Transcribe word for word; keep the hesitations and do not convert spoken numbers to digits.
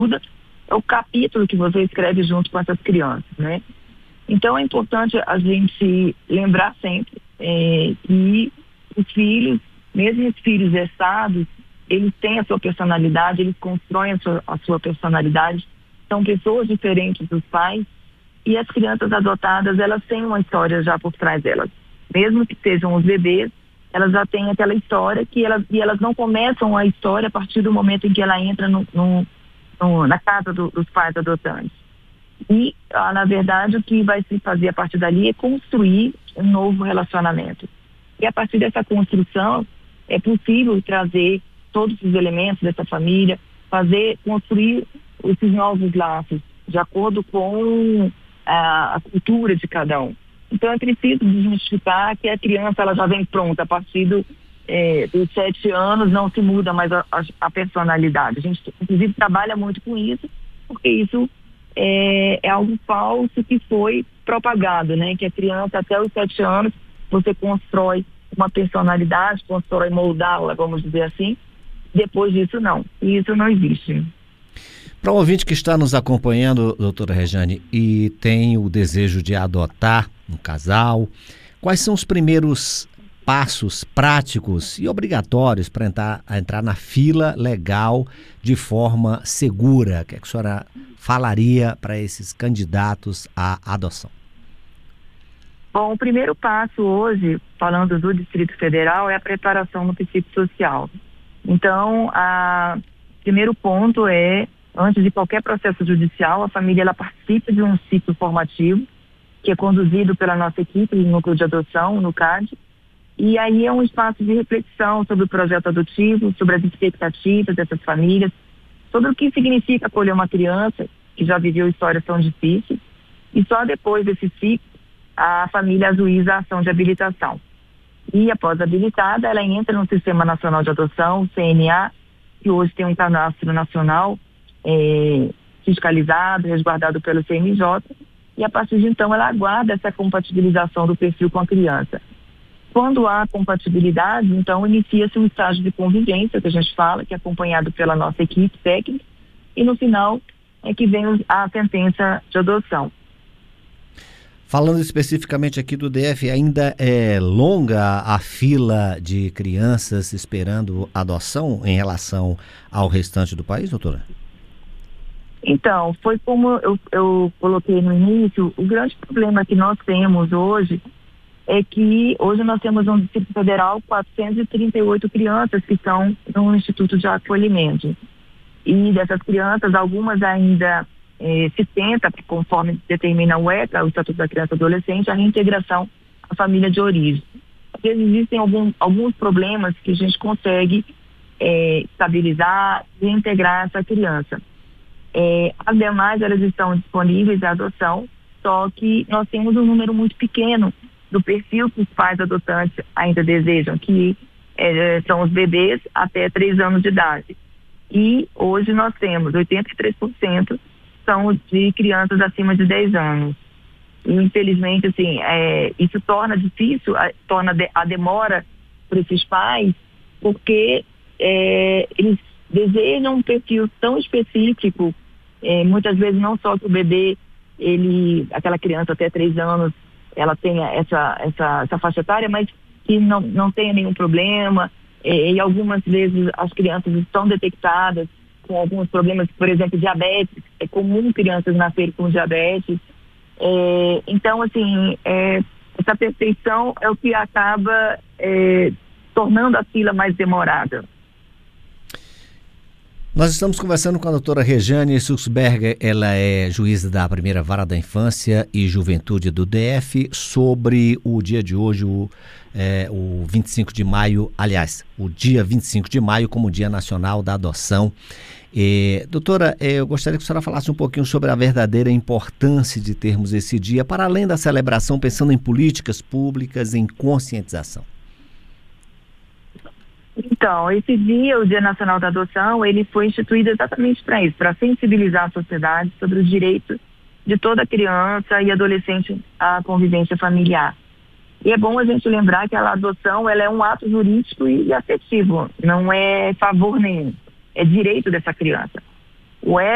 é o capítulo que você escreve junto com essas crianças, né? Então é importante a gente lembrar sempre é, que os filhos, mesmo os filhos gestados, eles têm a sua personalidade, eles constroem a sua, a sua personalidade, são pessoas diferentes dos pais, e as crianças adotadas, elas têm uma história já por trás delas. Mesmo que sejam os bebês, elas já têm aquela história que elas, e elas não começam a história a partir do momento em que ela entra no, no, no, na casa do, dos pais adotantes. E, ah, na verdade, o que vai se fazer a partir dali é construir um novo relacionamento. E a partir dessa construção, é possível trazer todos os elementos dessa família, fazer, construir esses novos laços, de acordo com a, a cultura de cada um. Então é preciso desmistificar que a criança ela já vem pronta, a partir do, é, dos sete anos não se muda mais a, a, a personalidade. A gente, inclusive, trabalha muito com isso, porque isso é, é algo falso que foi propagado, né? Que a criança até os sete anos você constrói uma personalidade, constrói moldá-la, vamos dizer assim. Depois disso, não. E isso não existe. Para o ouvinte que está nos acompanhando, doutora Rejane, e tem o desejo de adotar um casal, quais são os primeiros passos práticos e obrigatórios para entrar, entrar na fila legal de forma segura? O que, é que a senhora falaria para esses candidatos à adoção? Bom, o primeiro passo hoje, falando do Distrito Federal, é a preparação no psicossocial. Então, o primeiro ponto é, antes de qualquer processo judicial, a família ela participa de um ciclo formativo, que é conduzido pela nossa equipe, no núcleo de adoção, no C A D, e aí é um espaço de reflexão sobre o projeto adotivo, sobre as expectativas dessas famílias, sobre o que significa acolher uma criança que já viveu histórias tão difíceis, e só depois desse ciclo, a família ajuiza a ação de habilitação. E após habilitada, ela entra no Sistema Nacional de Adoção, C N A, que hoje tem um cadastro nacional é, fiscalizado, resguardado pelo C N J, e a partir de então ela aguarda essa compatibilização do perfil com a criança. Quando há compatibilidade, então inicia-se um estágio de convivência, que a gente fala, que é acompanhado pela nossa equipe técnica, e no final é que vem a sentença de adoção. Falando especificamente aqui do D F, ainda é longa a fila de crianças esperando adoção em relação ao restante do país, doutora? Então, foi como eu, eu coloquei no início, o grande problema que nós temos hoje é que hoje nós temos no Distrito Federal quatrocentas e trinta e oito crianças que estão no Instituto de Acolhimento. E dessas crianças, algumas ainda eh, se tenta, conforme determina o E C A, o Estatuto da Criança e Adolescente, a reintegração à família de origem. Às vezes existem algum, alguns problemas que a gente consegue eh, estabilizar e reintegrar essa criança. É, as demais, elas estão disponíveis à adoção, só que nós temos um número muito pequeno do perfil que os pais adotantes ainda desejam, que é, são os bebês até três anos de idade. E hoje nós temos oitenta e três por cento são de crianças acima de dez anos. E, infelizmente, assim, é, isso torna difícil, a, torna de, a demora para esses pais, porque é, eles desejam um perfil tão específico, é, muitas vezes não só que o bebê, ele, aquela criança até três anos, ela tenha essa, essa, essa faixa etária, mas que não, não tenha nenhum problema, é, e algumas vezes as crianças estão detectadas com alguns problemas, por exemplo, diabetes, é comum crianças nascerem com diabetes, é, então, assim, é, essa perfeição é o que acaba é, tornando a fila mais demorada. Nós estamos conversando com a doutora Rejane Sulzberger, ela é juíza da primeira vara da infância e juventude do D F, sobre o dia de hoje, o, é, o vinte e cinco de maio, aliás, o dia vinte e cinco de maio como Dia Nacional da Adoção. E, doutora, eu gostaria que a senhora falasse um pouquinho sobre a verdadeira importância de termos esse dia, para além da celebração, pensando em políticas públicas, em conscientização. Então, esse dia, o Dia Nacional da Adoção, ele foi instituído exatamente para isso, para sensibilizar a sociedade sobre os direitos de toda criança e adolescente à convivência familiar. E é bom a gente lembrar que a adoção, ela é um ato jurídico e afetivo, não é favor nenhum, é direito dessa criança. O